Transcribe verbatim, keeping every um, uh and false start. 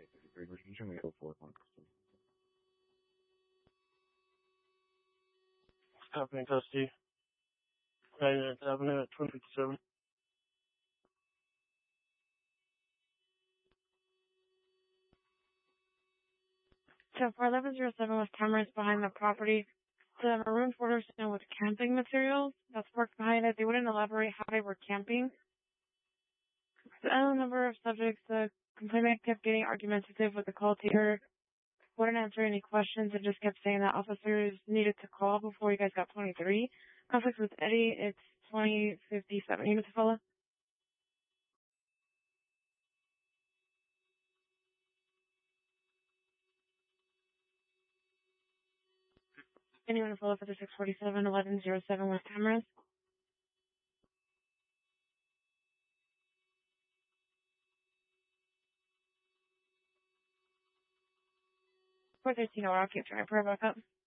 thirty-three, would you show me oh four one? Happening custody. Right, it's happening at twenty fifty-seven. So four eleven zero seven with cameras behind the property. The maroon Ford Understand with camping materials that's parked behind it. They wouldn't elaborate how they were camping. The other number of subjects, the complainant kept getting argumentative with the call taker. Wouldn't answer any questions and just kept saying that officers needed to call before you guys got twenty-three. Conflict with Eddie, it's twenty fifty-seven. You know the fella? Anyone to follow for the six forty-seven eleven zero seven with cameras? four thirteen, I'll keep trying to back up.